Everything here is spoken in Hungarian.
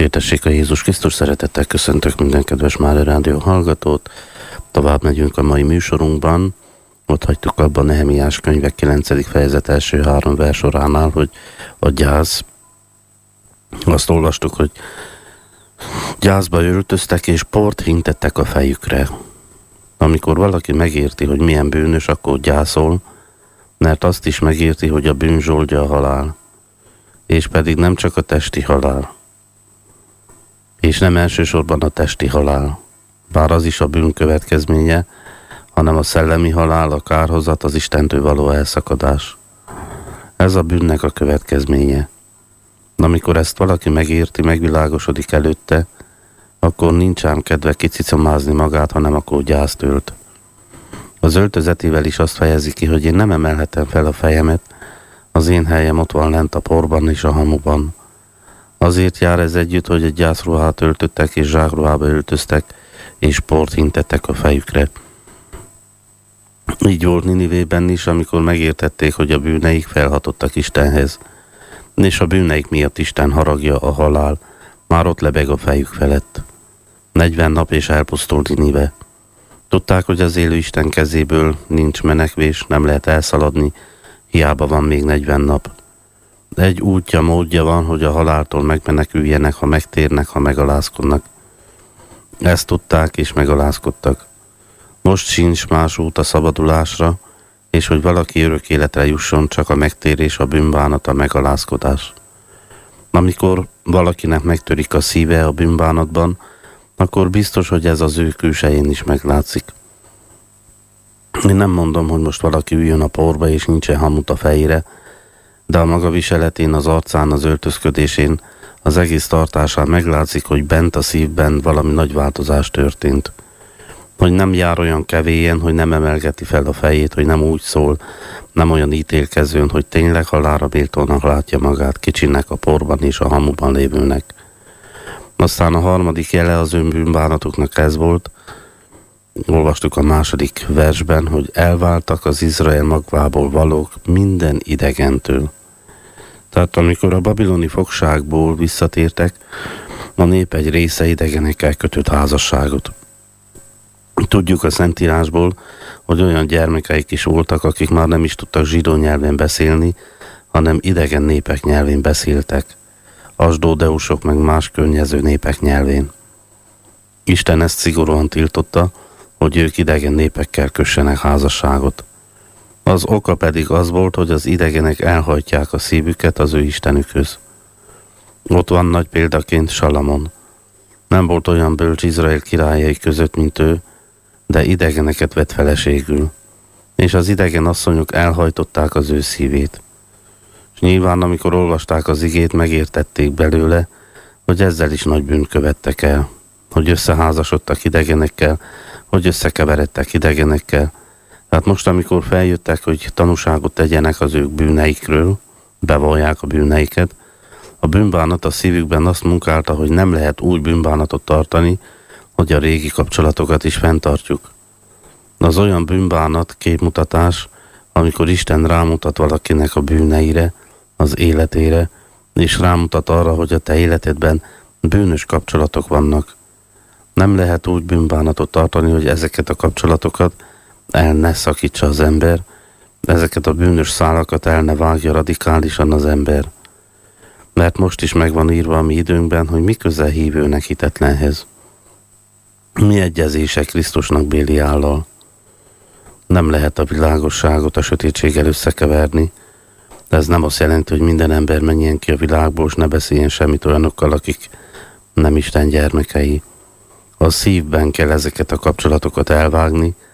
Dicsértessék a Jézus Krisztus, szeretettel köszöntök minden kedves Mária Rádió hallgatót. Tovább megyünk a mai műsorunkban. Ott hagytuk abban Nehemiás könyvek 9. fejezet első 3 versoránál, hogy a gyász. Azt olvastuk, hogy gyászba öltöztek és port hintettek a fejükre. Amikor valaki megérti, hogy milyen bűnös, akkor gyászol, mert azt is megérti, hogy a bűn zsoldja a halál. És pedig nem csak a testi halál. És nem elsősorban a testi halál, bár az is a bűn következménye, hanem a szellemi halál, a kárhozat, az Istentől való elszakadás. Ez a bűnnek a következménye. Amikor ezt valaki megérti, megvilágosodik előtte, akkor nincs ám kedve kicicomázni magát, hanem akkor gyászt ölt. Az öltözetével is azt fejezi ki, hogy én nem emelhetem fel a fejemet, az én helyem ott van lent a porban és a hamuban. Azért jár ez együtt, hogy egy gyászruhát öltöttek és zsákruhába öltöztek, és port hintettek a fejükre. Így volt Ninivében is, amikor megértették, hogy a bűneik felhatottak Istenhez, és a bűneik miatt Isten haragja, a halál, már ott lebeg a fejük felett. 40 nap és elpusztult Ninive. Tudták, hogy az élő Isten kezéből nincs menekvés, nem lehet elszaladni, hiába van még 40 nap. Egy útja, módja van, hogy a haláltól megmeneküljenek, ha megtérnek, ha megalázkodnak. Ezt tudták és megalázkodtak. Most sincs más út a szabadulásra, és hogy valaki örök életre jusson, csak a megtérés, a bűnbánat, a megalázkodás. Amikor valakinek megtörik a szíve a bűnbánatban, akkor biztos, hogy ez az ő külsején is meglátszik. Én nem mondom, hogy most valaki üljön a porba, és nincsen hamut a fejére, de a maga viseletén, az arcán, az öltözködésén, az egész tartásán meglátszik, hogy bent a szívben valami nagy változás történt. Hogy nem jár olyan kevélyen, hogy nem emelgeti fel a fejét, hogy nem úgy szól, nem olyan ítélkezőn, hogy tényleg halálra méltónak látja magát kicsinek a porban és a hamuban lévőnek. Aztán a harmadik jele az önbűnbánatoknak ez volt. Olvastuk a 2. versben, hogy elváltak az Izrael magvából valók minden idegentől. Tehát amikor a babiloni fogságból visszatértek, a nép egy része idegenekkel kötött házasságot. Tudjuk a Szentírásból, hogy olyan gyermekeik is voltak, akik már nem is tudtak zsidó nyelven beszélni, hanem idegen népek nyelvén beszéltek. Asdódeusok meg más környező népek nyelvén. Isten ezt szigorúan tiltotta, hogy ők idegen népekkel kössenek házasságot. Az oka pedig az volt, hogy az idegenek elhajtják a szívüket az ő Istenükhöz. Ott van nagy példaként Salamon. Nem volt olyan bölcs Izrael királyai között, mint ő, de idegeneket vett feleségül, és az idegen asszonyok elhajtották az ő szívét. És nyilván, amikor olvasták az igét, megértették belőle, hogy ezzel is nagy bűnt követtek el, hogy összeházasodtak idegenekkel, hogy összekeveredtek idegenekkel. Tehát most, amikor feljöttek, hogy tanúságot tegyenek az ők bűneikről, bevallják a bűneiket, a bűnbánat a szívükben azt munkálta, hogy nem lehet úgy bűnbánatot tartani, hogy a régi kapcsolatokat is fenntartjuk. Az olyan bűnbánat, képmutatás, amikor Isten rámutat valakinek a bűneire, az életére, és rámutat arra, hogy a te életedben bűnös kapcsolatok vannak. Nem lehet úgy bűnbánatot tartani, hogy ezeket a kapcsolatokat el ne szakítsa az ember, ezeket a bűnös szálakat el ne vágja radikálisan az ember. Mert most is megvan írva a mi időnkben, hogy mi közel hívőnek hitetlenhez. Mi egyezése Krisztusnak Béliállal. Nem lehet a világosságot a sötétséggel összekeverni, de ez nem azt jelenti, hogy minden ember menjen ki a világból, és ne beszéljen semmit olyanokkal, akik nem Isten gyermekei. A szívben kell ezeket a kapcsolatokat elvágni,